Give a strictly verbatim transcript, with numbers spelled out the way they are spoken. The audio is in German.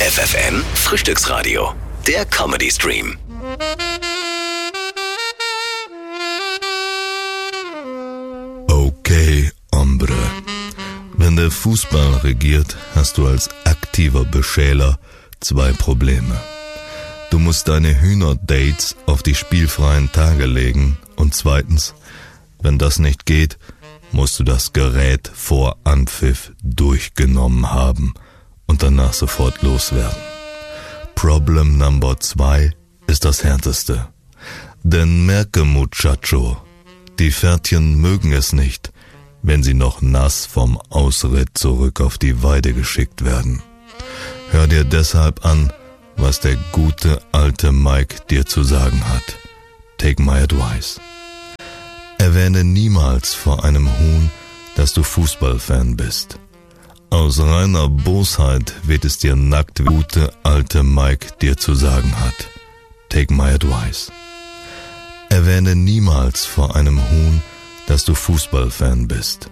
F F M Frühstücksradio, der Comedy Stream. Okay, Hombre. Wenn der Fußball regiert, hast du als aktiver Beschäler zwei Probleme. Du musst deine Hühnerdates auf die spielfreien Tage legen und zweitens, wenn das nicht geht, musst du das Gerät vor Anpfiff durchgenommen haben und danach sofort loswerden. Problem Number zwei ist das härteste. Denn merke, Muchacho, die Pferdchen mögen es nicht, wenn sie noch nass vom Ausritt zurück auf die Weide geschickt werden. Hör dir deshalb an, was der gute alte Mike dir zu sagen hat. Take my advice. Erwähne niemals vor einem Huhn, dass du Fußballfan bist. Aus reiner Bosheit wird es dir nackt, wie gute alte Mike dir zu sagen hat. Take my advice. Erwähne niemals vor einem Huhn, dass du Fußballfan bist.